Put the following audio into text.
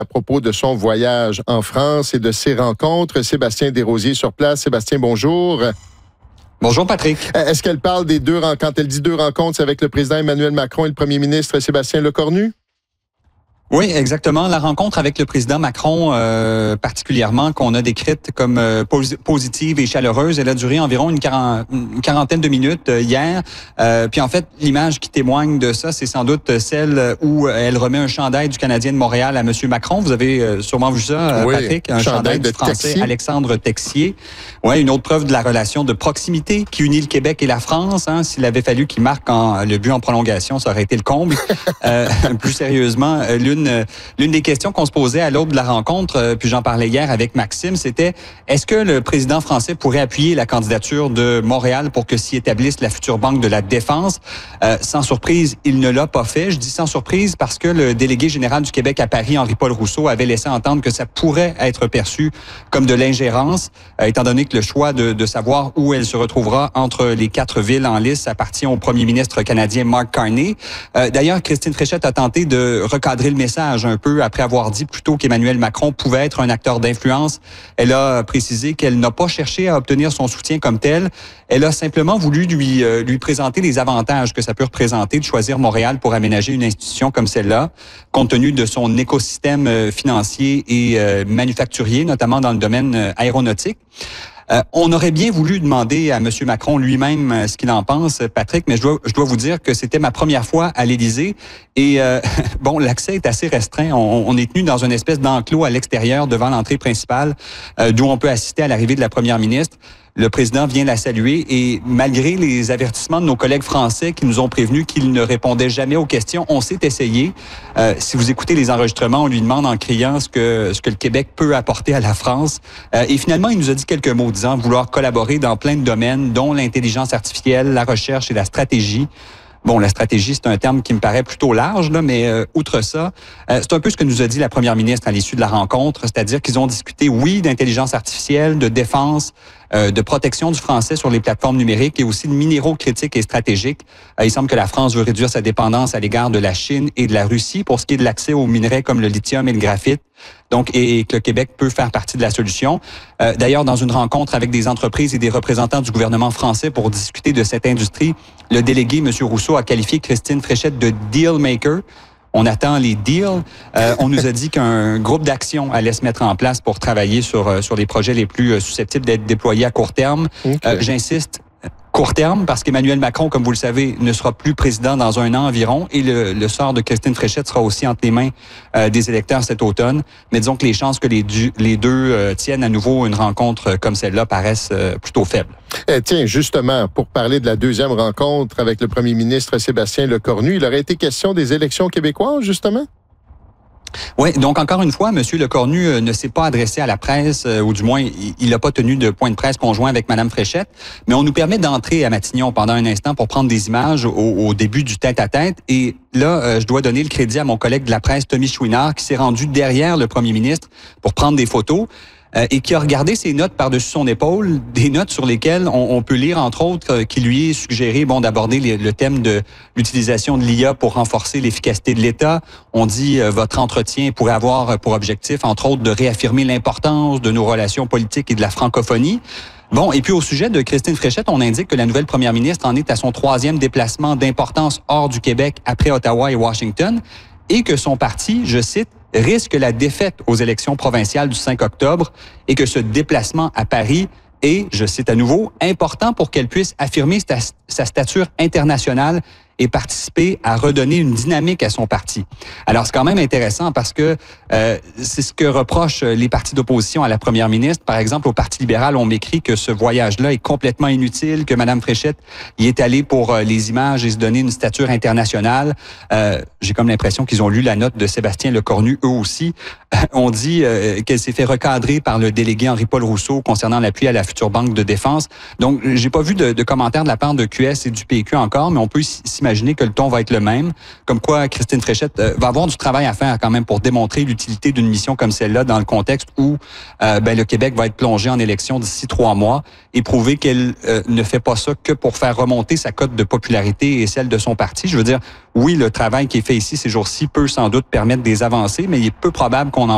à propos de son voyage en France et de ses rencontres. Sébastien Desrosiers sur place. Sébastien, bonjour. Bonjour Patrick. Est-ce qu'elle parle des deux rencontres? Quand elle dit deux rencontres, c'est avec le président Emmanuel Macron et le premier ministre Sébastien Lecornu? Oui, exactement. La rencontre avec le président Macron, particulièrement, qu'on a décrite comme positive et chaleureuse, elle a duré environ une quarantaine de minutes hier. Puis en fait, l'image qui témoigne de ça, c'est sans doute celle où elle remet un chandail du Canadien de Montréal à M. Macron. Vous avez sûrement vu ça, oui, Patrick, un chandail du Français Texier. Alexandre Texier. Ouais, une autre preuve de la relation de proximité qui unit le Québec et la France. Hein. S'il avait fallu qu'il marque le but en prolongation, ça aurait été le comble. Plus sérieusement, l'une des questions qu'on se posait à l'aube de la rencontre, puis j'en parlais hier avec Maxime, c'était est-ce que le président français pourrait appuyer la candidature de Montréal pour que s'y établisse la future banque de la défense? Sans surprise, il ne l'a pas fait. Je dis sans surprise parce que le délégué général du Québec à Paris, Henri-Paul Rousseau, avait laissé entendre que ça pourrait être perçu comme de l'ingérence, étant donné que le choix de savoir où elle se retrouvera entre les 4 villes en lice appartient au premier ministre canadien Mark Carney. D'ailleurs, Christine Fréchette a tenté de recadrer le message un peu après avoir dit plutôt qu'Emmanuel Macron pouvait être un acteur d'influence. Elle a précisé qu'elle n'a pas cherché à obtenir son soutien comme tel. Elle a simplement voulu lui présenter les avantages que ça peut représenter de choisir Montréal pour aménager une institution comme celle-là, compte tenu de son écosystème financier et manufacturier, notamment dans le domaine aéronautique. On aurait bien voulu demander à M. Macron lui-même ce qu'il en pense, Patrick, mais je dois vous dire que c'était ma première fois à l'Élysée et bon, l'accès est assez restreint. On est tenu dans une espèce d'enclos à l'extérieur devant l'entrée principale d'où on peut assister à l'arrivée de la première ministre. Le président vient la saluer et malgré les avertissements de nos collègues français qui nous ont prévenus qu'il ne répondait jamais aux questions, on s'est essayé. Si vous écoutez les enregistrements, on lui demande en criant ce que le Québec peut apporter à la France. Et finalement, il nous a dit quelques mots disant vouloir collaborer dans plein de domaines, dont l'intelligence artificielle, la recherche et la stratégie. Bon, la stratégie, c'est un terme qui me paraît plutôt large, là, mais outre ça, c'est un peu ce que nous a dit la première ministre à l'issue de la rencontre, c'est-à-dire qu'ils ont discuté, oui, d'intelligence artificielle, de défense, de protection du français sur les plateformes numériques et aussi de minéraux critiques et stratégiques. Il semble que la France veut réduire sa dépendance à l'égard de la Chine et de la Russie pour ce qui est de l'accès aux minerais comme le lithium et le graphite. Donc, et que le Québec peut faire partie de la solution. D'ailleurs, dans une rencontre avec des entreprises et des représentants du gouvernement français pour discuter de cette industrie, le délégué, M. Rousseau, a qualifié Christine Fréchette de « deal maker ». On attend les deals. On nous a dit qu'un groupe d'action allait se mettre en place pour travailler sur les projets les plus susceptibles d'être déployés à court terme. Okay. J'insiste, court terme, parce qu'Emmanuel Macron, comme vous le savez, ne sera plus président dans 1 an environ et le sort de Christine Fréchette sera aussi entre les mains des électeurs cet automne. Mais disons que les chances que les deux tiennent à nouveau une rencontre comme celle-là paraissent plutôt faibles. Tiens, justement, pour parler de la deuxième rencontre avec le premier ministre Sébastien Lecornu, il aurait été question des élections québécoises, justement? Oui, donc encore une fois, M. Lecornu ne s'est pas adressé à la presse, ou du moins, il n'a pas tenu de point de presse conjoint avec Mme Fréchette, mais on nous permet d'entrer à Matignon pendant un instant pour prendre des images au début du tête-à-tête. Et là, je dois donner le crédit à mon collègue de la presse, Tommy Chouinard, qui s'est rendu derrière le premier ministre pour prendre des photos. Et qui a regardé ses notes par-dessus son épaule, des notes sur lesquelles on peut lire, entre autres, qui lui est suggéré d'aborder le thème de l'utilisation de l'IA pour renforcer l'efficacité de l'État. On dit votre entretien pourrait avoir pour objectif, entre autres, de réaffirmer l'importance de nos relations politiques et de la francophonie. Bon, et puis au sujet de Christine Fréchette, on indique que la nouvelle première ministre en est à son 3e déplacement d'importance hors du Québec après Ottawa et Washington, et que son parti, je cite, risque la défaite aux élections provinciales du 5 octobre et que ce déplacement à Paris est, je cite à nouveau, important pour qu'elle puisse affirmer sa stature internationale et participer à redonner une dynamique à son parti. Alors, c'est quand même intéressant parce que c'est ce que reprochent les partis d'opposition à la première ministre. Par exemple, au Parti libéral, on m'écrit que ce voyage-là est complètement inutile, que Mme Fréchette y est allée pour les images et se donner une stature internationale. J'ai comme l'impression qu'ils ont lu la note de Sébastien Lecornu, eux aussi. On dit qu'elle s'est fait recadrer par le délégué Henri-Paul Rousseau concernant l'appui à la future banque de défense. Donc, j'ai pas vu de commentaires de la part de QS et du PQ encore, mais on peut s'imaginer que le ton va être le même. Comme quoi, Christine Fréchette va avoir du travail à faire quand même pour démontrer l'utilité d'une mission comme celle-là dans le contexte où le Québec va être plongé en élection d'ici 3 mois et prouver qu'elle ne fait pas ça que pour faire remonter sa cote de popularité et celle de son parti. Je veux dire, oui, le travail qui est fait ici ces jours-ci peut sans doute permettre des avancées, mais il est peu probable qu'on en